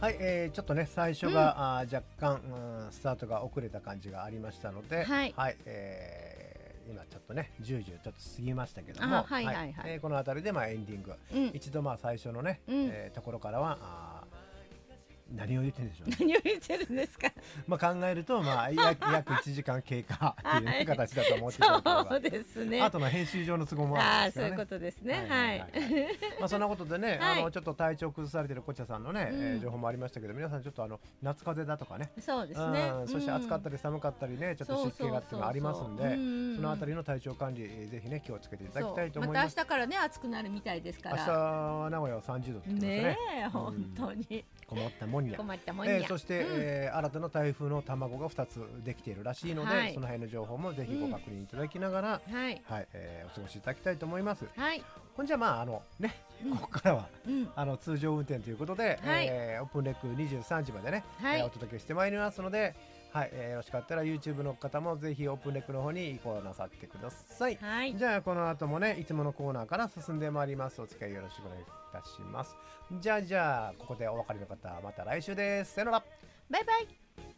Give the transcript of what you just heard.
はい、ちょっとね最初が、若干、スタートが遅れた感じがありましたので、 はい今ちょっとね10時をちょっと過ぎましたけども、この辺りでエンディング、一度最初のね、ところからは何を言ってるんでしょうね。 何を言ってるんですか。 考えると約1時間経過っていう、形だと思っていただければ、 そうですね。 あとの編集上の都合もあるんですからね。 そういうことですね。はい。 そんなことでね、ちょっと体調崩されてるこちゃさんのね、情報もありましたけど、皆さんちょっと夏風邪だとかね、 そうですね。 そして暑かったり寒かったりね、ちょっと湿気がっていうのがありますんで、そのあたりの体調管理、ぜひね気をつけていただきたいと思います。 また明日からね暑くなるみたいですから。 明日は名古屋は30度って言ってますね。 ねえ、本当に。 困ったもんや。 困ったもんや。 そして、新たな台風の卵が2つできているらしいので、その辺の情報もぜひご確認いただきながら、お過ごしいただきたいと思います。ほんじゃここからは、通常運転ということで、オープンレック23時までね、お届けしてまいりますので、よろしかったら YouTube の方もぜひオープンレックの方に移行なさってください。じゃあこの後もねいつものコーナーから進んでまいります。お付き合いよろしくお願いいたします。じゃあここでお別れの方、また来週です。さよなら。 バイバイ。